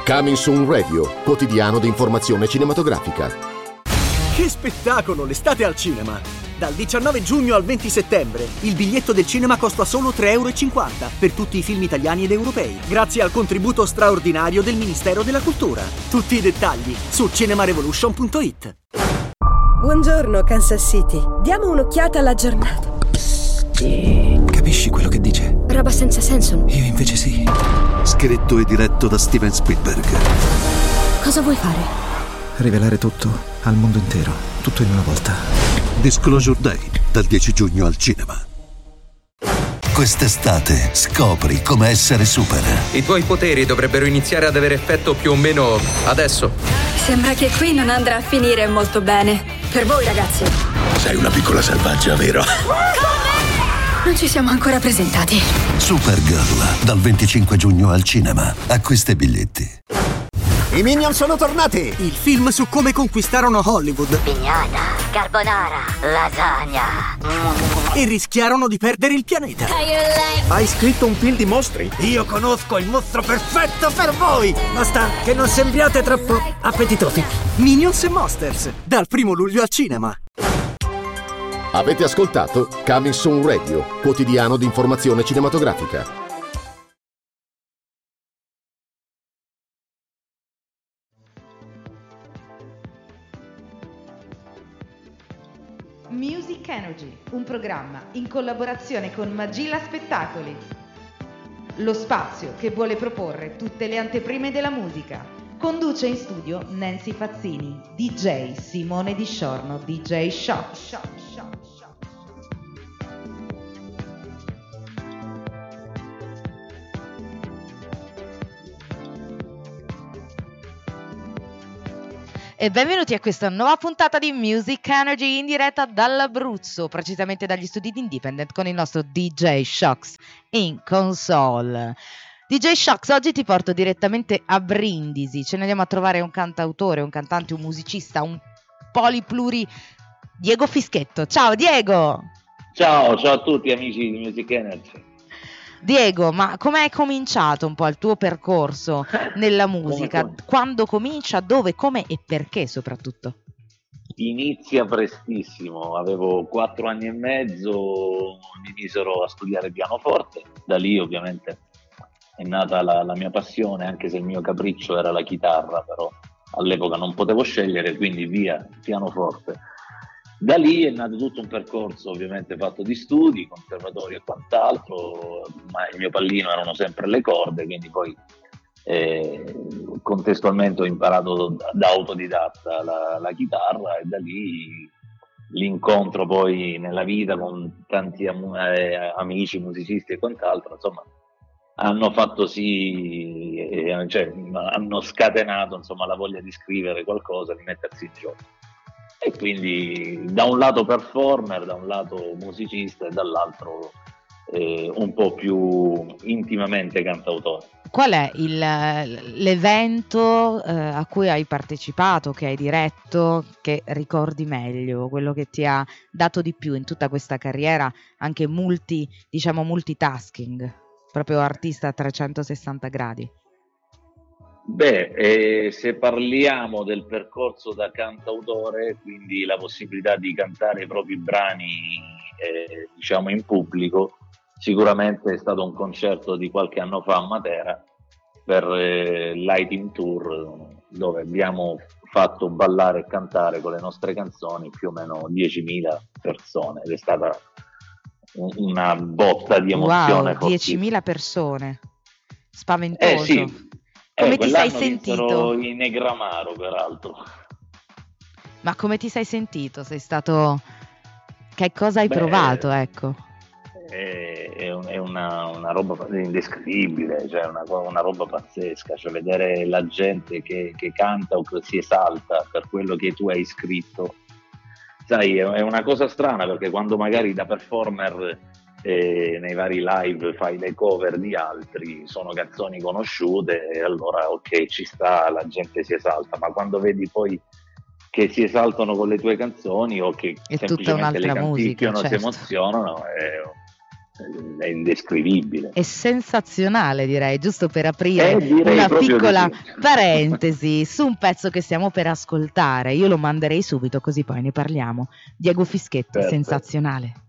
Coming Soon Radio, quotidiano di informazione cinematografica. Che spettacolo, l'estate al cinema! Dal 19 giugno al 20 settembre il biglietto del cinema costa solo 3,50 € per tutti i film italiani ed europei, grazie al contributo straordinario del Ministero della Cultura. Tutti i dettagli su cinemarevolution.it. Buongiorno Kansas City, diamo un'occhiata alla giornata. Capisci quello che dice? Roba senza senso. Io invece sì. Scritto e diretto da Steven Spielberg. Cosa vuoi fare? Rivelare tutto al mondo intero, tutto in una volta. Disclosure Day, dal 10 giugno al cinema. Quest'estate scopri come essere super. I tuoi poteri dovrebbero iniziare ad avere effetto più o meno adesso. Sembra che qui non andrà a finire molto bene. Per voi, ragazzi. Sei una piccola selvaggia, vero? Non ci siamo ancora presentati. Supergirl, dal 25 giugno al cinema. Acquista i biglietti. I Minion sono tornati! Il film su come conquistarono Hollywood. Pignata, carbonara, lasagna. E rischiarono di perdere il pianeta. Hai scritto un film di mostri? Io conosco il mostro perfetto per voi! Basta che non sembriate troppo appetitosi. Minions e Monsters, dal 1 luglio al cinema. Avete ascoltato Coming Soon Radio, quotidiano di informazione cinematografica. Music Energy, un programma in collaborazione con Magilla Spettacoli. Lo spazio che vuole proporre tutte le anteprime della musica. Conduce in studio Nancy Fazzini, DJ Simone Di Sciorno, DJ Shock. E benvenuti a questa nuova puntata di Music Energy in diretta dall'Abruzzo, precisamente dagli studi di Independent con il nostro DJ Shocks in console. DJ Shocks, oggi ti porto direttamente a Brindisi, ce ne andiamo a trovare un cantautore, un cantante, un musicista, un polipluri, Diego Fischetto. Ciao Diego! Ciao a tutti amici di Music Energy. Diego, ma com'è cominciato un po' il tuo percorso nella musica? Quando comincia, dove, come e perché soprattutto? Inizia prestissimo, avevo 4 anni e mezzo, mi misero a studiare pianoforte, da lì ovviamente è nata la mia passione, anche se il mio capriccio era la chitarra, però all'epoca non potevo scegliere, quindi via, pianoforte. Da lì è nato tutto un percorso ovviamente fatto di studi, conservatorio e quant'altro, ma il mio pallino erano sempre le corde, quindi poi contestualmente ho imparato da autodidatta la chitarra e da lì l'incontro poi nella vita con tanti amici, musicisti e quant'altro, insomma, hanno fatto sì, cioè, hanno scatenato insomma la voglia di scrivere qualcosa, di mettersi in gioco. E quindi da un lato performer, da un lato musicista e dall'altro un po' più intimamente cantautore. Qual è l'evento a cui hai partecipato, che hai diretto, che ricordi meglio, quello che ti ha dato di più in tutta questa carriera, anche multitasking, proprio artista a 360 gradi? Se parliamo del percorso da cantautore, quindi la possibilità di cantare i propri brani diciamo in pubblico, sicuramente è stato un concerto di qualche anno fa a Matera per Lighting Tour, dove abbiamo fatto ballare e cantare con le nostre canzoni più o meno 10.000 persone ed è stata una botta di emozione. Wow, 10.000 persone, spaventoso. Sì. Come ti sei sentito? In Negramaro, peraltro. Ma come ti sei sentito? Sei stato... Che cosa hai provato, ecco? È una roba indescrivibile, cioè una roba pazzesca, cioè vedere la gente che canta o che si esalta per quello che tu hai scritto. Sai, è una cosa strana, perché quando magari da performer nei vari live fai le cover di altri, sono canzoni conosciute e allora ok, ci sta, la gente si esalta, ma quando vedi poi che si esaltano con le tue canzoni o che è semplicemente le canticchiano, musica, certo. Si emozionano, è indescrivibile. È sensazionale, direi, giusto per aprire direi una proprio piccola di sì. parentesi su un pezzo che stiamo per ascoltare. Io lo manderei subito, così poi ne parliamo. Diego Fischetti, Certo. sensazionale.